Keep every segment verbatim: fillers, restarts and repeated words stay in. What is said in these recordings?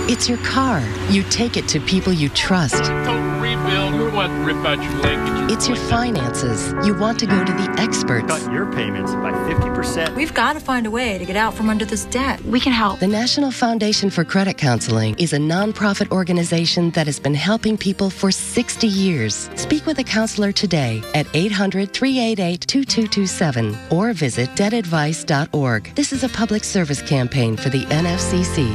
It's your car. You take it to people you trust. Total rebuild. We want to rip out your leg. It's your finances. You want to go to the experts. Cut your payments by fifty percent. We've got to find a way to get out from under this debt. We can help. The National Foundation for Credit Counseling is a nonprofit organization that has been helping people for sixty years. Speak with a counselor today at eight hundred, three eight eight, two two two seven or visit debt advice dot org. This is a public service campaign for the N F C C.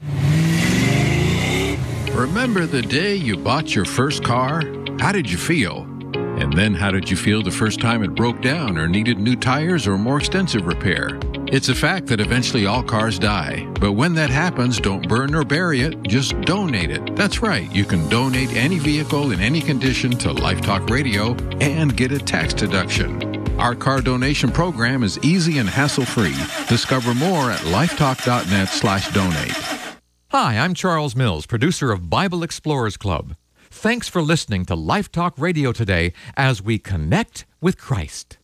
Remember the day you bought your first car? How did you feel? And then how did you feel the first time it broke down or needed new tires or more extensive repair? It's a fact that eventually all cars die. But when that happens, don't burn or bury it, just donate it. That's right, you can donate any vehicle in any condition to Life Talk Radio and get a tax deduction. Our car donation program is easy and hassle-free. Discover more at lifetalk.net slash donate. Hi, I'm Charles Mills, producer of Bible Explorers Club. Thanks for listening to Life Talk Radio today as we connect with Christ.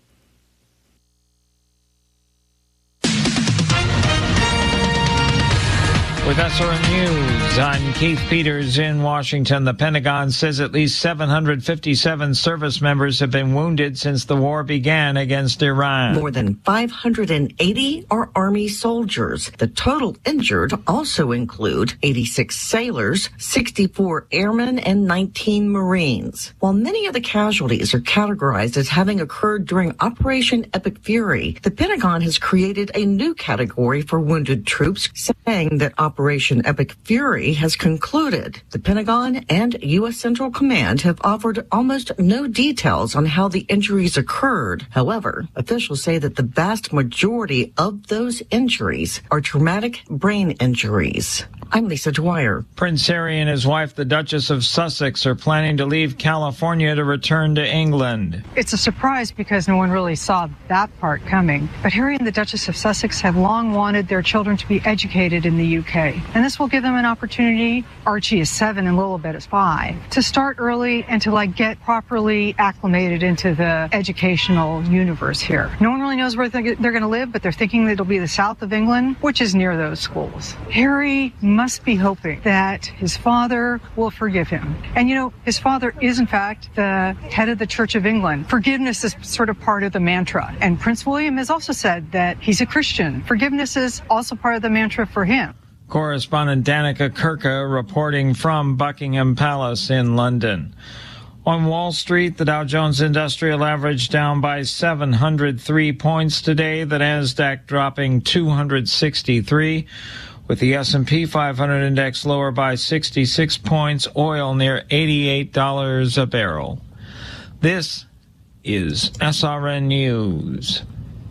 With S R N News, I'm Keith Peters in Washington. The Pentagon says at least seven hundred fifty-seven service members have been wounded since the war began against Iran. More than five hundred eighty are Army soldiers. The total injured also include eighty-six sailors, sixty-four airmen, and nineteen Marines. While many of the casualties are categorized as having occurred during Operation Epic Fury, the Pentagon has created a new category for wounded troops, saying that Operation Epic Fury has concluded. The Pentagon and U S Central Command have offered almost no details on how the injuries occurred. However, officials say that the vast majority of those injuries are traumatic brain injuries. I'm Lisa Dwyer. Prince Harry and his wife, the Duchess of Sussex, are planning to leave California to return to England. It's a surprise because no one really saw that part coming. But Harry and the Duchess of Sussex have long wanted their children to be educated in the U K. And this will give them an opportunity, Archie is seven and Lilibet is five, to start early and to like get properly acclimated into the educational universe here. No one really knows where they're going to live, but they're thinking that it'll be the south of England, which is near those schools. Harry must be hoping that his father will forgive him. And you know, his father is in fact the head of the Church of England. Forgiveness is sort of part of the mantra. And Prince William has also said that he's a Christian. Forgiveness is also part of the mantra for him. Correspondent Danica Kirka reporting from Buckingham Palace in London. On Wall Street, the Dow Jones Industrial Average down by seven hundred three points today, the Nasdaq dropping two hundred sixty-three, with the S and P five hundred index lower by sixty-six points, oil near eighty-eight dollars a barrel. This is S R N News.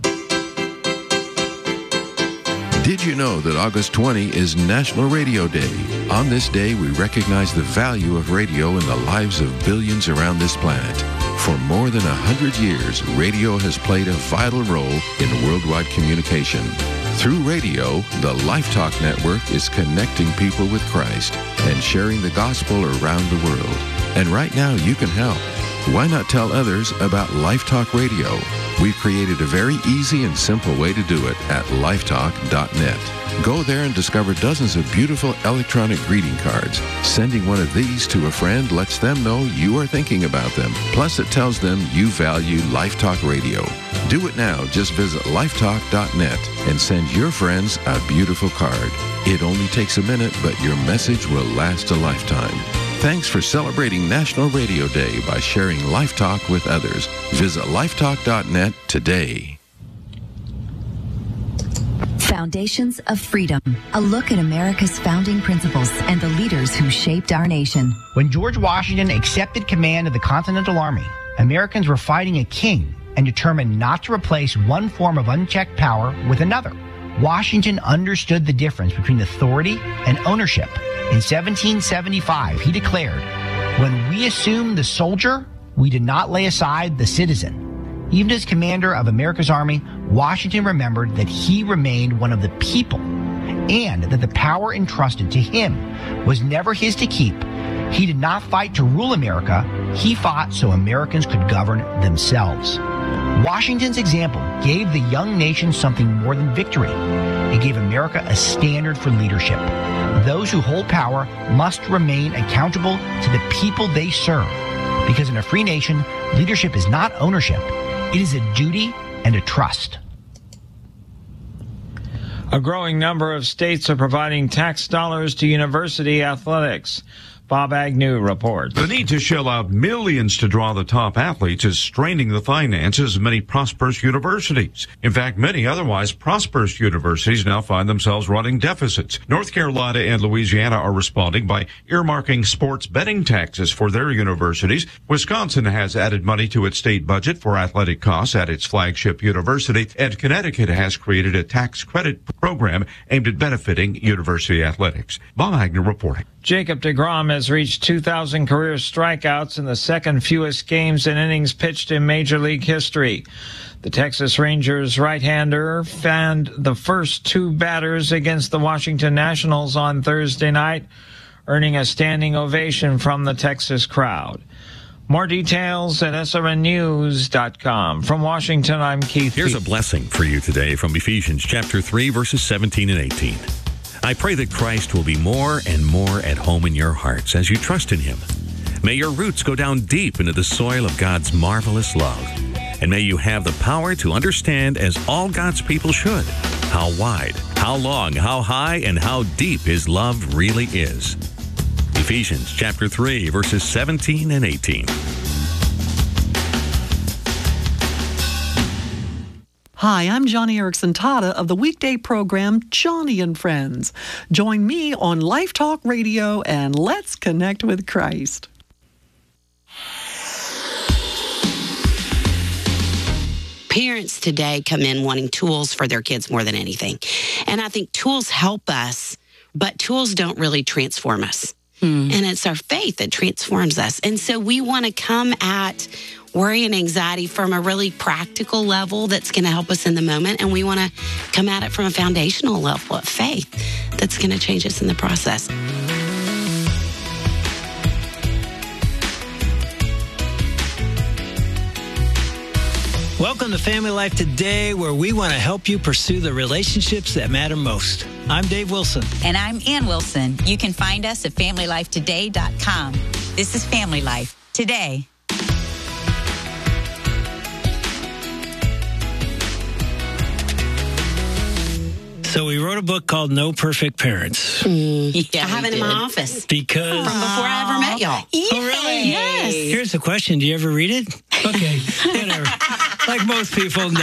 Did you know that August twentieth is National Radio Day? On this day, we recognize the value of radio in the lives of billions around this planet. For more than one hundred years, radio has played a vital role in worldwide communication. Through radio, the Life Talk Network is connecting people with Christ and sharing the gospel around the world. And right now, you can help. Why not tell others about Life Talk Radio? We've created a very easy and simple way to do it at lifetalk dot net. Go there and discover dozens of beautiful electronic greeting cards. Sending one of these to a friend lets them know you are thinking about them. Plus, it tells them you value Life Talk Radio. Do it now. Just visit lifetalk dot net and send your friends a beautiful card. It only takes a minute, but your message will last a lifetime. Thanks for celebrating National Radio Day by sharing Life Talk with others. Visit lifetalk dot net today. Foundations of Freedom, a look at America's founding principles and the leaders who shaped our nation. When George Washington accepted command of the Continental Army, Americans were fighting a king and determined not to replace one form of unchecked power with another. Washington understood the difference between authority and ownership. In seventeen seventy-five, he declared, "When we assumed the soldier, we did not lay aside the citizen." Even as commander of America's Army, Washington remembered that he remained one of the people and that the power entrusted to him was never his to keep. He did not fight to rule America. He fought so Americans could govern themselves. Washington's example gave the young nation something more than victory. It gave America a standard for leadership. Those who hold power must remain accountable to the people they serve. Because in a free nation, leadership is not ownership. It is a duty and a trust. A growing number of states are providing tax dollars to university athletics. Bob Agnew reports. The need to shell out millions to draw the top athletes is straining the finances of many prosperous universities. In fact, many otherwise prosperous universities now find themselves running deficits. North Carolina and Louisiana are responding by earmarking sports betting taxes for their universities. Wisconsin has added money to its state budget for athletic costs at its flagship university, and Connecticut has created a tax credit program aimed at benefiting university athletics. Bob Agnew reporting. Jacob deGrom has reached two thousand career strikeouts in the second fewest games and innings pitched in Major League history. The Texas Rangers right-hander fanned the first two batters against the Washington Nationals on Thursday night, earning a standing ovation from the Texas crowd. More details at S R N news dot com. From Washington, I'm Keith. Here's Keith. a blessing for you today from Ephesians chapter three, verses seventeen and eighteen. I pray that Christ will be more and more at home in your hearts as you trust in him. May your roots go down deep into the soil of God's marvelous love. And may you have the power to understand, as all God's people should, how wide, how long, how high, and how deep his love really is. Ephesians chapter three, verses seventeen and eighteen. Hi, I'm Johnny Erickson Tata of the weekday program Johnny and Friends. Join me on Life Talk Radio and let's connect with Christ. Parents today come in wanting tools for their kids more than anything. And I think tools help us, but tools don't really transform us. Hmm. And it's our faith that transforms us. And so we want to come at worry and anxiety from a really practical level that's going to help us in the moment. And we want to come at it from a foundational level of faith that's going to change us in the process. Welcome to Family Life Today, where we want to help you pursue the relationships that matter most. I'm Dave Wilson. And I'm Ann Wilson. You can find us at family life today dot com. This is Family Life Today. So we wrote a book called No Perfect Parents. Mm, yeah, I have it in my office. Because... From before I ever met y'all. Oh, really? Yes. Here's the question. Do you ever read it? Okay. Whatever. Like most people, no.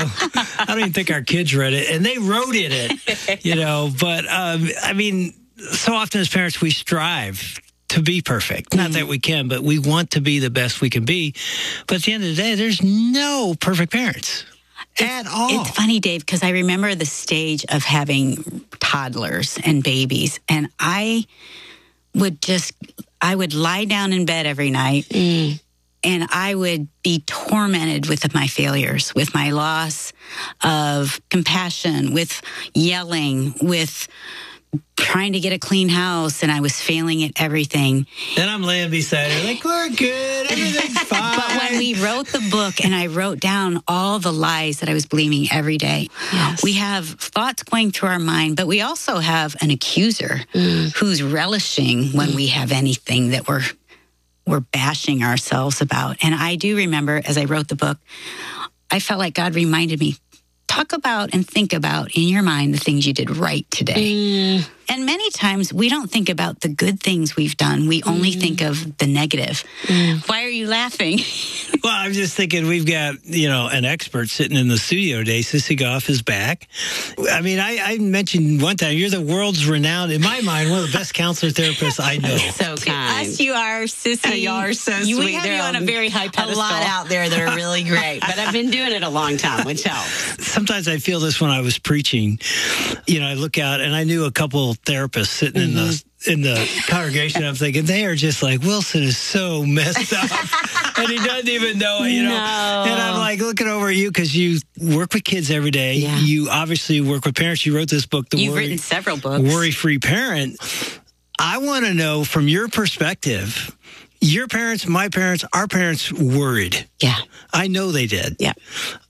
I don't even think our kids read it. And they wrote in it, you know. But, um, I mean, so often as parents, we strive to be perfect. Not mm. that we can, but we want to be the best we can be. But at the end of the day, there's no perfect parents. At all. It's funny, Dave, because I remember the stage of having toddlers and babies, and I would just, I would lie down in bed every night, mm. and I would be tormented with my failures, with my loss of compassion, with yelling, with trying to get a clean house, and I was failing at everything. Then I'm laying beside her like, we're good, everything's fine. But when we wrote the book and I wrote down all the lies that I was believing every day, yes. we have thoughts going through our mind, but we also have an accuser mm. who's relishing when mm. we have anything that we're we're bashing ourselves about. And I do remember, as I wrote the book, I felt like God reminded me, talk about and think about in your mind the things you did right today. Mm. And many times we don't think about the good things we've done. We only mm. think of the negative. Mm. Why are you laughing? Well, I'm just thinking we've got, you know, an expert sitting in the studio today. Sissy Goff is back. I mean, I, I mentioned one time, you're the world's renowned, in my mind, one of the best counselor therapists I know. So kind. Us, you are, Sissy. Uh, you are so you, sweet. We have They're you on a very high pedestal. A lot out there that are really great. But I've been doing it a long time, which helps. Sometimes I feel this when I was preaching. You know, I look out and I knew a couple therapists sitting mm-hmm. in the in the congregation. I'm thinking they are just like, Wilson is so messed up, and he doesn't even know it. You know, no. And I'm like looking over at you because you work with kids every day. Yeah. You obviously work with parents. You wrote this book, The You've Worry, written several books, Worry-Free Parent. I want to know from your perspective. Your parents, my parents, our parents worried. Yeah, I know they did. Yeah.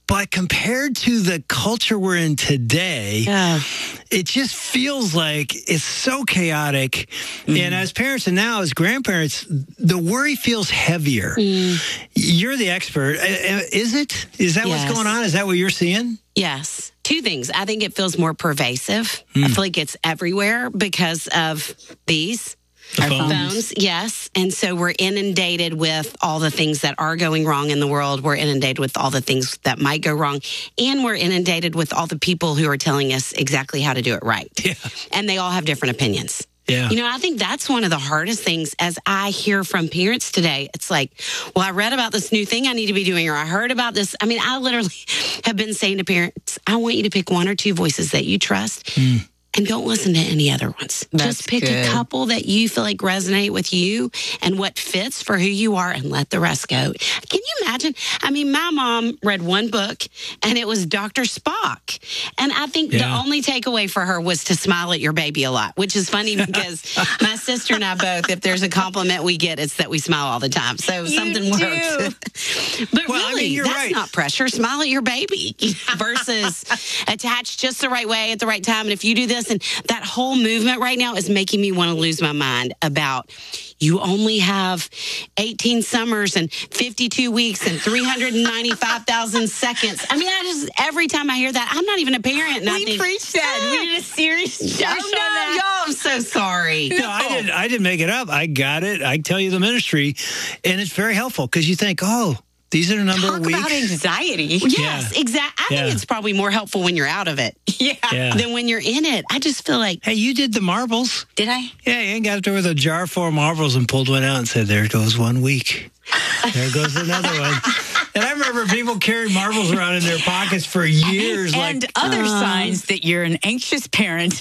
But compared to the culture we're in today, yeah. it just feels like it's so chaotic. Mm. And as parents and now as grandparents, the worry feels heavier. Mm. You're the expert. Is it? Is that yes. what's going on? Is that what you're seeing? Yes. Two things. I think it feels more pervasive. Mm. I feel like it's everywhere because of these. Our phones. phones, yes. And so we're inundated with all the things that are going wrong in the world. We're inundated with all the things that might go wrong. And we're inundated with all the people who are telling us exactly how to do it right. Yeah. And they all have different opinions. Yeah. You know, I think that's one of the hardest things as I hear from parents today. It's like, well, I read about this new thing I need to be doing, or I heard about this. I mean, I literally have been saying to parents, I want you to pick one or two voices that you trust. Mm. And don't listen to any other ones. That's Just pick good. a couple that you feel like resonate with you and what fits for who you are, and let the rest go. Can you imagine? I mean, my mom read one book, and it was Doctor Spock. And I think yeah. the only takeaway for her was to smile at your baby a lot, which is funny because my sister and I both, if there's a compliment we get, it's that we smile all the time. So you something do. works. But well, really, I mean, you're that's right. not pressure. Smile at your baby versus attach just the right way at the right time. And if you do this, and that whole movement right now is making me want to lose my mind about you only have eighteen summers and fifty-two weeks and three hundred ninety-five thousand seconds. I mean, I just, every time I hear that, I'm not even a parent. And we I think, preached that. We did a series show oh, on no, that. y'all, I'm so sorry. No, I didn't, I didn't make it up. I got it. I tell you the ministry. And it's very helpful because you think, oh, these are the number Talk of weeks. about anxiety. Yes, Yeah. exactly. I Yeah. think it's probably more helpful when you're out of it. Yeah. Yeah. Than when you're in it. I just feel like, Hey, you did the marbles. Did I? Yeah, you got there with a jar full of marbles and pulled one out and said, there goes one week. There goes another one. And I remember people carrying marbles around in their pockets for years. And like, other um, signs that you're an anxious parent.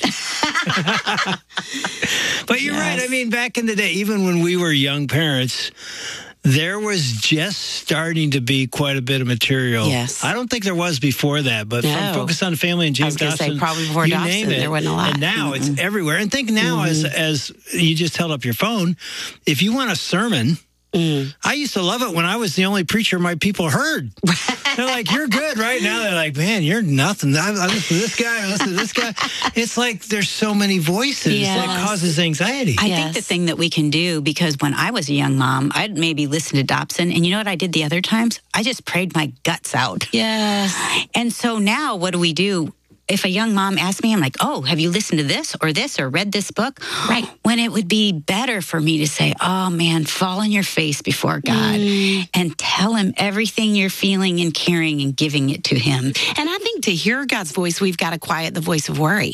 But you're Yes. right. I mean, back in the day, even when we were young parents, there was just starting to be quite a bit of material. Yes. I don't think there was before that, but No. from Focus on the Family and I was James gonna say, Dawson, probably before you Dawson, name it, there wasn't a lot. and now Mm-mm. it's everywhere. And think now, Mm-hmm. as as you just held up your phone, if you want a sermon, mm. I used to love it when I was the only preacher my people heard. They're like, you're good right now. They're like, man, you're nothing. I, I listen to this guy, I listen to this guy. It's like there's so many voices Yes. that causes anxiety. I Yes. think the thing that we can do, because when I was a young mom, I'd maybe listen to Dobson. And you know what I did the other times? I just prayed my guts out. yes. And so now what do we do? If a young mom asks me, I'm like, oh, have you listened to this or this or read this book? Right. When it would be better for me to say, oh, man, fall on your face before God Mm. and tell him everything you're feeling and caring and giving it to him. And I think to hear God's voice, we've got to quiet the voice of worry.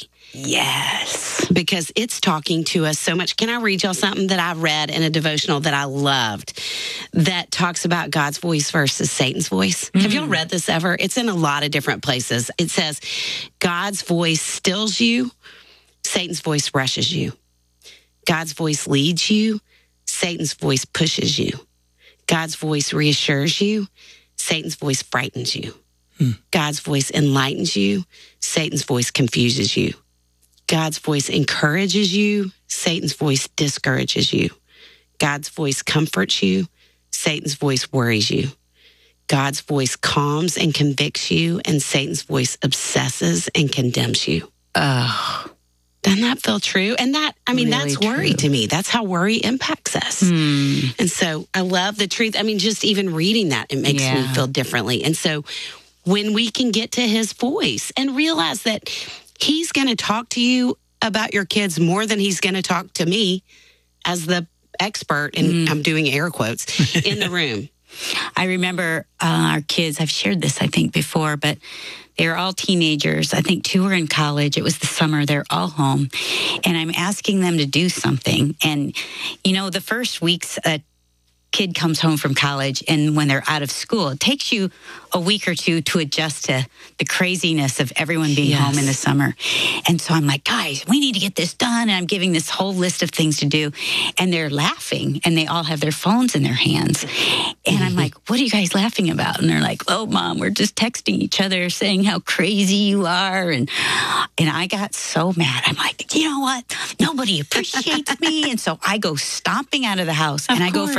Yes. Because it's talking to us so much. Can I read y'all something that I read in a devotional that I loved that talks about God's voice versus Satan's voice? Mm. Have y'all read this ever? It's in a lot of different places. It says, God's voice stills you, Satan's voice rushes you. God's voice leads you, Satan's voice pushes you. God's voice reassures you, Satan's voice frightens you. Hmm. God's voice enlightens you, Satan's voice confuses you. God's voice encourages you, Satan's voice discourages you. God's voice comforts you, Satan's voice worries you. God's voice calms and convicts you, and Satan's voice obsesses and condemns you. Oh, doesn't that feel true? And that, I mean, Really that's worry true. to me. That's how worry impacts us. Hmm. And so I love the truth. I mean, just even reading that, it makes me Yeah. feel differently. And so when we can get to his voice and realize that he's going to talk to you about your kids more than he's going to talk to me as the expert, and Mm. I'm doing air quotes, in the room. I remember uh, our kids, I've shared this, I think, before, but they were all teenagers. I think two were in college. It was the summer. They're all home. And I'm asking them to do something. And, you know, the first weeks a kid comes home from college and when they're out of school, it takes you a week or two to adjust to the craziness of everyone being Yes. home in the summer. And so I'm like, guys, we need to get this done. And I'm giving this whole list of things to do. And they're laughing and they all have their phones in their hands. And I'm like, what are you guys laughing about? And they're like, oh, Mom, we're just texting each other saying how crazy you are. And and I got so mad. I'm like, you know what? Nobody appreciates me. And so I go stomping out of the house and Of I go for course. this long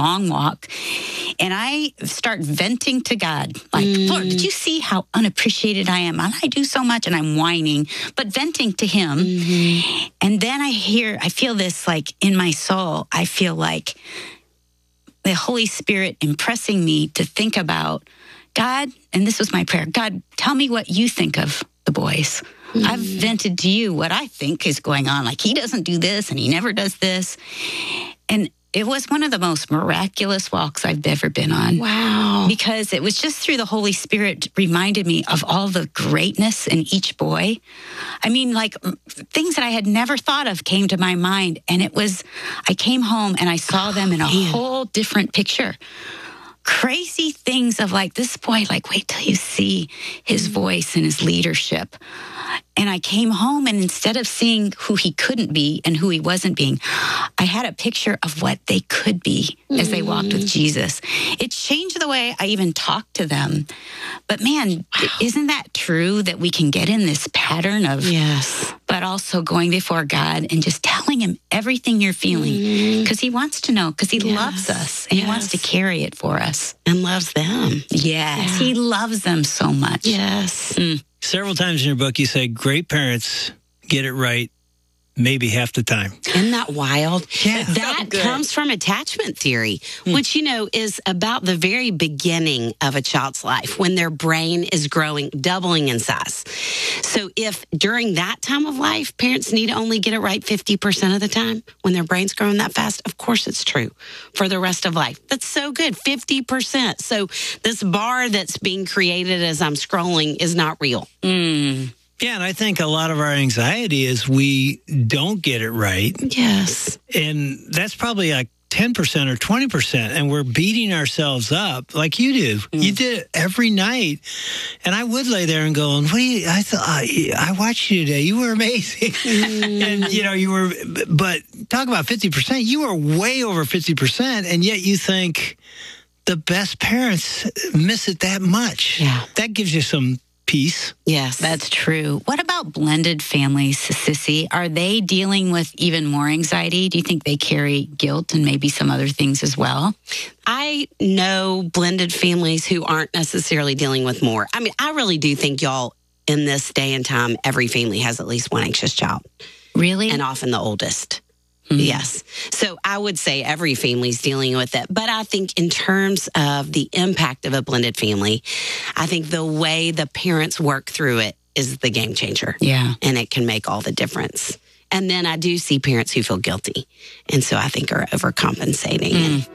long walk. And I start venting to God. Like, mm. Lord, did you see how unappreciated I am? I do so much, and I'm whining, but venting to him. Mm-hmm. And then I hear, I feel this like in my soul. I feel like the Holy Spirit impressing me to think about God, and this was my prayer, God, tell me what you think of the boys. Mm. I've vented to you what I think is going on. Like, he doesn't do this, and he never does this. And it was one of the most miraculous walks I've ever been on. Wow. Because it was just through the Holy Spirit reminded me of all the greatness in each boy. I mean, like, things that I had never thought of came to my mind. And it was, I came home and I saw them in a oh, whole different picture. Crazy things of like, this boy, like, wait till you see his voice and his leadership. And I came home, and instead of seeing who he couldn't be and who he wasn't being, I had a picture of what they could be mm. as they walked with Jesus. It changed the way I even talked to them. But man, wow. isn't that true that we can get in this pattern of, yes, but also going before God and just telling him everything you're feeling? Because mm. he wants to know, because he yes. loves us, and yes. he wants to carry it for us. And loves them. Yes, yeah. he loves them so much. Yes. Mm. Several times in your book, you say great parents get it right maybe half the time. Isn't that wild? Yeah. That comes from attachment theory, hmm. which, you know, is about the very beginning of a child's life when their brain is growing, doubling in size. So if during that time of life, parents need to only get it right fifty percent of the time when their brain's growing that fast, of course it's true for the rest of life. That's so good, fifty percent. So this bar that's being created as I'm scrolling is not real. Mm. Yeah, and I think a lot of our anxiety is we don't get it right. Yes. And that's probably like ten percent or twenty percent, and we're beating ourselves up like you do. Mm. You did it every night. And I would lay there and go, what do you, I thought, I, I watched you today. You were amazing. Mm. And, you know, you were, but talk about fifty percent. You were way over fifty percent, and yet you think the best parents miss it that much. Yeah. That gives you some peace. Yes, that's true. What about blended families, Sissy? Are they dealing with even more anxiety? Do you think they carry guilt and maybe some other things as well? I know blended families who aren't necessarily dealing with more. I mean, I really do think, y'all, in this day and time, every family has at least one anxious child. Really? And often the oldest. Mm-hmm. Yes. So I would say every family's dealing with it. But I think in terms of the impact of a blended family, I think the way the parents work through it is the game changer. Yeah. And it can make all the difference. And then I do see parents who feel guilty, and so I think are overcompensating. Mm.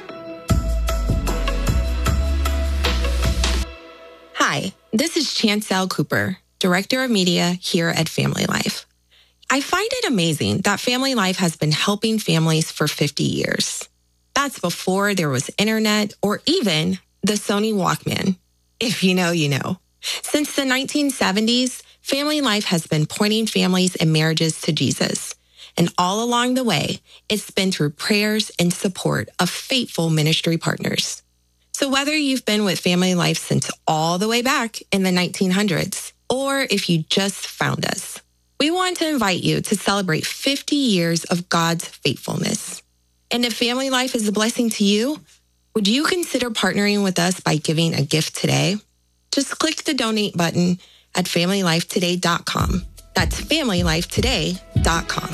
Hi, this is Chancel Cooper, Director of Media here at Family Life. I find it amazing that Family Life has been helping families for fifty years. That's before there was internet or even the Sony Walkman. If you know, you know. Since the nineteen seventies, Family Life has been pointing families and marriages to Jesus. And all along the way, it's been through prayers and support of faithful ministry partners. So whether you've been with Family Life since all the way back in the nineteen hundreds, or if you just found us, we want to invite you to celebrate fifty years of God's faithfulness. And if Family Life is a blessing to you, would you consider partnering with us by giving a gift today? Just click the donate button at family life today dot com. That's family life today dot com.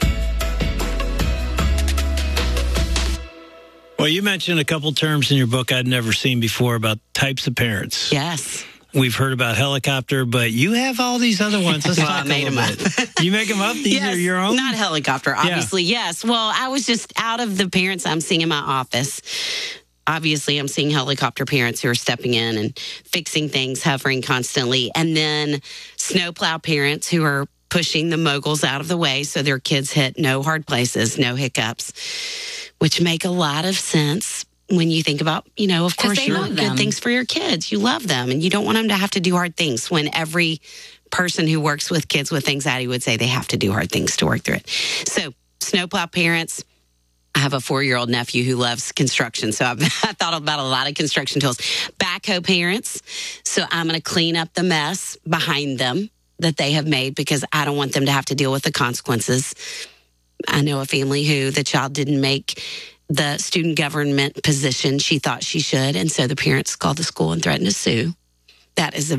Well, you mentioned a couple terms in your book I'd never seen before about types of parents. Yes. We've heard about helicopter, but you have all these other ones. Let's well, talk I made a them little up. bit. You make them up? These yes, are your own? Not helicopter, obviously. Yeah. Yes. Well, I was just out of the parents I'm seeing in my office. Obviously, I'm seeing helicopter parents who are stepping in and fixing things, hovering constantly. And then snowplow parents who are pushing the moguls out of the way so their kids hit no hard places, no hiccups, which make a lot of sense. When you think about, you know, of course, you want good things for your kids. You love them, and you don't want them to have to do hard things when every person who works with kids with anxiety would say they have to do hard things to work through it. So, snowplow parents. I have a four-year-old nephew who loves construction, so I've I thought about a lot of construction tools. Backhoe parents. So, I'm going to clean up the mess behind them that they have made because I don't want them to have to deal with the consequences. I know a family who the child didn't make the student government position she thought she should. And so the parents called the school and threatened to sue. That is a